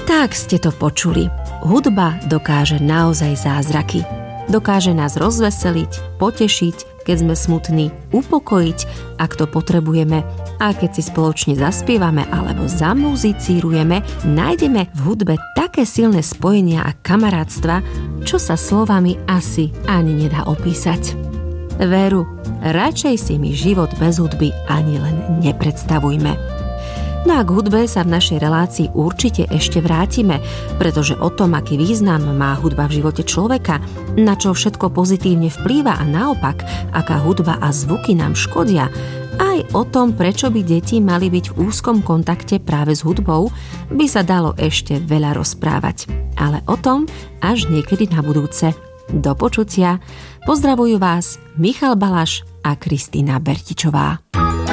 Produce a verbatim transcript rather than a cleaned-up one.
Tak ste to počuli. Hudba dokáže naozaj zázraky. Dokáže nás rozveseliť, potešiť, keď sme smutní, upokojiť, ak to potrebujeme. A keď si spoločne zaspievame alebo zamuzicírujeme, nájdeme v hudbe také silné spojenia a kamarátstva, čo sa slovami asi ani nedá opísať. Veru, radšej si mi život bez hudby ani len nepredstavujme. No a k hudbe sa v našej relácii určite ešte vrátime, pretože o tom, aký význam má hudba v živote človeka, na čo všetko pozitívne vplýva a naopak, aká hudba a zvuky nám škodia, aj o tom, prečo by deti mali byť v úzkom kontakte práve s hudbou, by sa dalo ešte veľa rozprávať. Ale o tom až niekedy na budúce. Do počutia. Pozdravujú vás Michal Balaš a Kristína Bertičová.